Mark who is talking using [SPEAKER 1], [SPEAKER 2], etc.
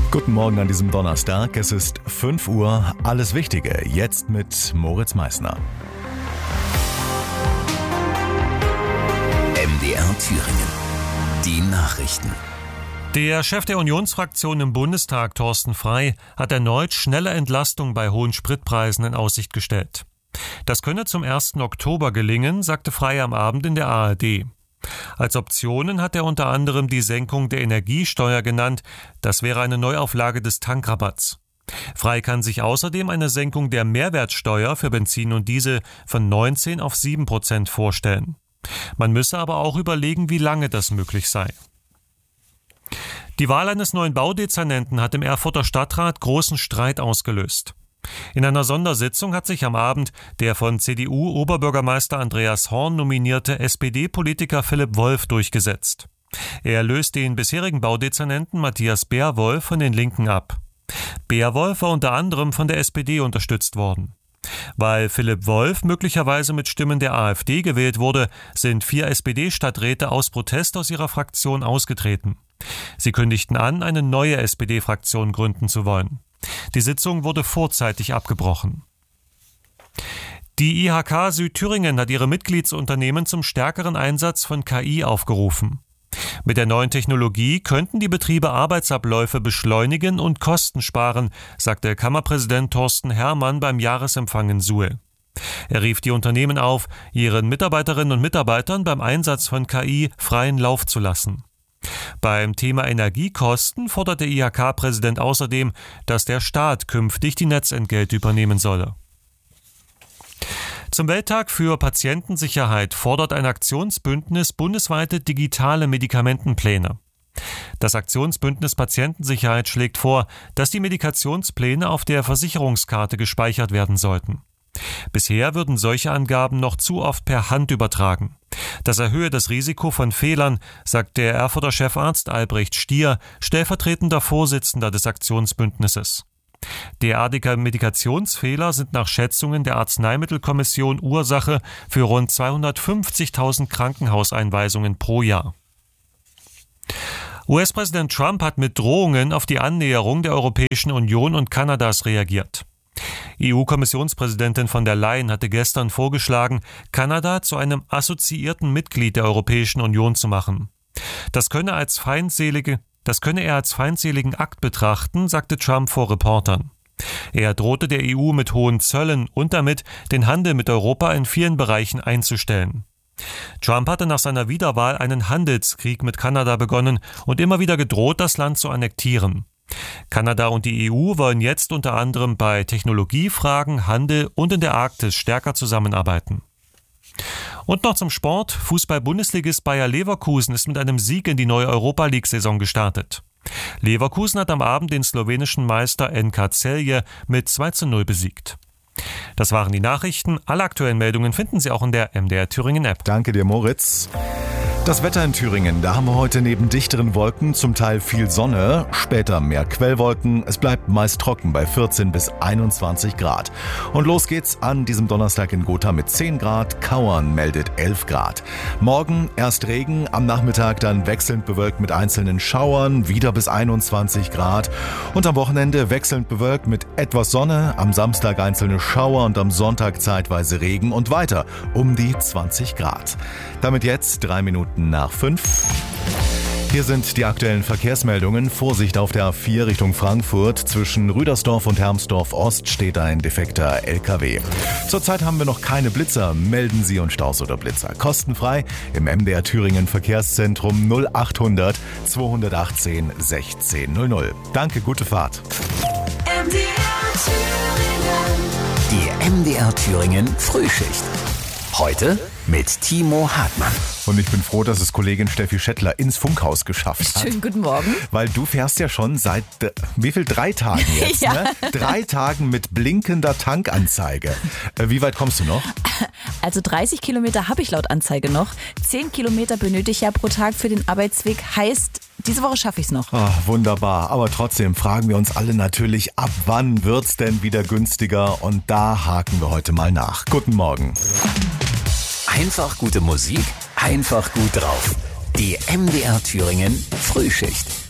[SPEAKER 1] Guten Morgen an diesem Donnerstag. Es ist 5 Uhr. Alles Wichtige jetzt mit Moritz Meissner.
[SPEAKER 2] MDR Thüringen. Die Nachrichten.
[SPEAKER 3] Der Chef der Unionsfraktion im Bundestag, Thorsten Frey, hat erneut schnelle Entlastung bei hohen Spritpreisen in Aussicht gestellt. Das könne zum 1. Oktober gelingen, sagte Frey am Abend in der ARD. Als Optionen hat er unter anderem die Senkung der Energiesteuer genannt. Das wäre eine Neuauflage des Tankrabatts. Frey kann sich außerdem eine Senkung der Mehrwertsteuer für Benzin und Diesel von 19 auf 7% vorstellen. Man müsse aber auch überlegen, wie lange das möglich sei. Die Wahl eines neuen Baudezernenten hat im Erfurter Stadtrat großen Streit ausgelöst. In einer Sondersitzung hat sich am Abend der von CDU-Oberbürgermeister Andreas Horn nominierte SPD-Politiker Philipp Wolf durchgesetzt. Er löst den bisherigen Baudezernenten Matthias Beerwolf von den Linken ab. Beerwolf war unter anderem von der SPD unterstützt worden. Weil Philipp Wolf möglicherweise mit Stimmen der AfD gewählt wurde, sind 4 SPD-Stadträte aus Protest aus ihrer Fraktion ausgetreten. Sie kündigten an, eine neue SPD-Fraktion gründen zu wollen. Die Sitzung wurde vorzeitig abgebrochen. Die IHK Südthüringen hat ihre Mitgliedsunternehmen zum stärkeren Einsatz von KI aufgerufen. Mit der neuen Technologie könnten die Betriebe Arbeitsabläufe beschleunigen und Kosten sparen, sagte Kammerpräsident Thorsten Herrmann beim Jahresempfang in Suhl. Er rief die Unternehmen auf, ihren Mitarbeiterinnen und Mitarbeitern beim Einsatz von KI freien Lauf zu lassen. Beim Thema Energiekosten fordert der IHK-Präsident außerdem, dass der Staat künftig die Netzentgelte übernehmen solle. Zum Welttag für Patientensicherheit fordert ein Aktionsbündnis bundesweite digitale Medikamentenpläne. Das Aktionsbündnis Patientensicherheit schlägt vor, dass die Medikationspläne auf der Versicherungskarte gespeichert werden sollten. Bisher würden solche Angaben noch zu oft per Hand übertragen. Das erhöhe das Risiko von Fehlern, sagt der Erfurter Chefarzt Albrecht Stier, stellvertretender Vorsitzender des Aktionsbündnisses. Derartige Medikationsfehler sind nach Schätzungen der Arzneimittelkommission Ursache für rund 250.000 Krankenhauseinweisungen pro Jahr. US-Präsident Trump hat mit Drohungen auf die Annäherung der Europäischen Union und Kanadas reagiert. EU-Kommissionspräsidentin von der Leyen hatte gestern vorgeschlagen, Kanada zu einem assoziierten Mitglied der Europäischen Union zu machen. Das könne er als feindseligen Akt betrachten, sagte Trump vor Reportern. Er drohte der EU mit hohen Zöllen und damit, den Handel mit Europa in vielen Bereichen einzustellen. Trump hatte nach seiner Wiederwahl einen Handelskrieg mit Kanada begonnen und immer wieder gedroht, das Land zu annektieren. Kanada und die EU wollen jetzt unter anderem bei Technologiefragen, Handel und in der Arktis stärker zusammenarbeiten. Und noch zum Sport. Fußball-Bundesligist Bayer Leverkusen ist mit einem Sieg in die neue Europa-League-Saison gestartet. Leverkusen hat am Abend den slowenischen Meister NK Celje mit 2:0 besiegt. Das waren die Nachrichten. Alle aktuellen Meldungen finden Sie auch in der MDR Thüringen App.
[SPEAKER 1] Danke dir, Moritz. Das Wetter in Thüringen, da haben wir heute neben dichteren Wolken zum Teil viel Sonne, später mehr Quellwolken. Es bleibt meist trocken bei 14 bis 21 Grad. Und los geht's an diesem Donnerstag in Gotha mit 10 Grad, Kauern meldet 11 Grad. Morgen erst Regen, am Nachmittag dann wechselnd bewölkt mit einzelnen Schauern, wieder bis 21 Grad. Und am Wochenende wechselnd bewölkt mit etwas Sonne, am Samstag einzelne Schauer und am Sonntag zeitweise Regen und weiter um die 20 Grad. Damit jetzt 3 Minuten nach 5. Hier sind die aktuellen Verkehrsmeldungen. Vorsicht auf der A4 Richtung Frankfurt. Zwischen Rüdersdorf und Hermsdorf Ost steht ein defekter LKW. Zurzeit haben wir noch keine Blitzer. Melden Sie uns Staus oder Blitzer. Kostenfrei im MDR Thüringen Verkehrszentrum 0800 218 1600. Danke, gute Fahrt.
[SPEAKER 2] Die MDR Thüringen Frühschicht. Heute mit Timo Hartmann.
[SPEAKER 1] Und ich bin froh, dass es Kollegin Steffi Schettler ins Funkhaus geschafft hat.
[SPEAKER 4] Schönen guten Morgen.
[SPEAKER 1] Weil du fährst ja schon seit, 3 Tagen jetzt,
[SPEAKER 4] ja.
[SPEAKER 1] Ne? 3 Tagen mit blinkender Tankanzeige. Wie weit kommst du noch?
[SPEAKER 4] Also 30 Kilometer habe ich laut Anzeige noch. 10 Kilometer benötige ich ja pro Tag für den Arbeitsweg. Heißt, diese Woche schaffe ich es noch.
[SPEAKER 1] Oh, wunderbar. Aber trotzdem fragen wir uns alle natürlich, ab wann wird's denn wieder günstiger? Und da haken wir heute mal nach. Guten Morgen.
[SPEAKER 2] Einfach gute Musik, einfach gut drauf. Die MDR Thüringen Frühschicht.